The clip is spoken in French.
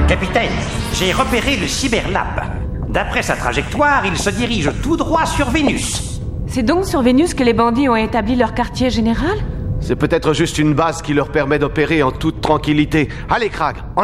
Capitaine, j'ai repéré le Cyberlab. D'après sa trajectoire, il se dirige tout droit sur Vénus. C'est donc sur Vénus que les bandits ont établi leur quartier général ? C'est peut-être juste une base qui leur permet d'opérer en toute tranquillité. Allez, Crag, on